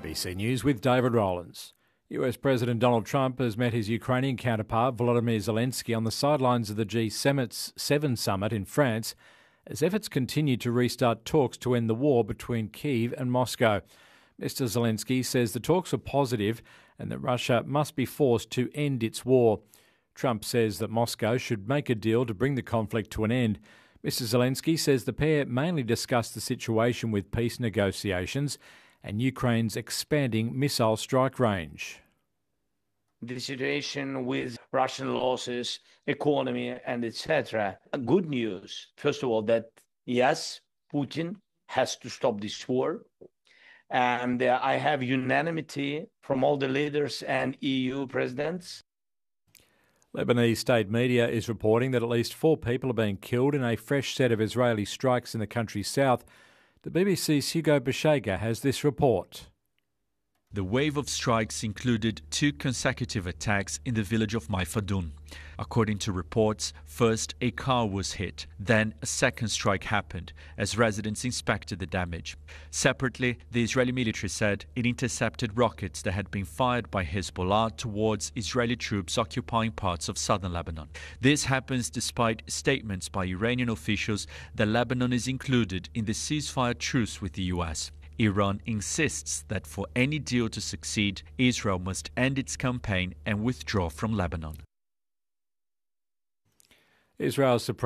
ABC News with David Rowlands. US President Donald Trump has met his Ukrainian counterpart Volodymyr Zelensky on the sidelines of the G7 summit in France as efforts continue to restart talks to end the war between Kyiv and Moscow. Mr. Zelensky says the talks are positive and that Russia must be forced to end its war. Trump says that Moscow should make a deal to bring the conflict to an end. Mr. Zelensky says the pair mainly discussed the situation with peace negotiations and Ukraine's expanding missile strike range. The situation with Russian losses, economy, and etc. Good news, first of all, that yes, Putin has to stop this war. And I have unanimity from all the leaders and EU presidents. Lebanese state media is reporting that at least 4 people are being killed in a fresh set of Israeli strikes in the country's south. The BBC's Hugo Bashega has this report. The wave of strikes included 2 consecutive attacks in the village of Maifadun. According to reports, first a car was hit, then a second strike happened as residents inspected the damage. Separately, the Israeli military said it intercepted rockets that had been fired by Hezbollah towards Israeli troops occupying parts of southern Lebanon. This happens despite statements by Iranian officials that Lebanon is included in the ceasefire truce with the US. Iran insists that for any deal to succeed, Israel must end its campaign and withdraw from Lebanon. Israel's Supreme